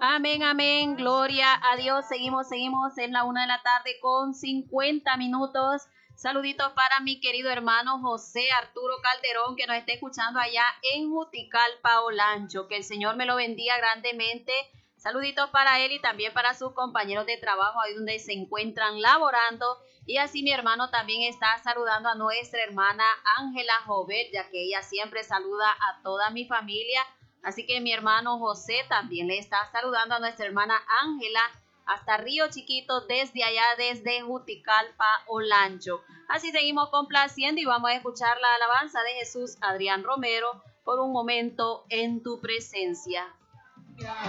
Amén, amén. Gloria a Dios. Seguimos en la 1 de la tarde con 50 minutos. Saluditos para mi querido hermano José Arturo Calderón, que nos está escuchando allá en Juticalpa, Olancho. Que el Señor me lo bendiga grandemente. Saluditos para él y también para sus compañeros de trabajo ahí donde se encuentran laborando. Y así mi hermano también está saludando a nuestra hermana Ángela Jovet, ya que ella siempre saluda a toda mi familia. Así que mi hermano José también le está saludando a nuestra hermana Ángela hasta Río Chiquito, desde allá, desde Juticalpa, Olancho. Así seguimos complaciendo y vamos a escuchar la alabanza de Jesús Adrián Romero por un momento en tu presencia.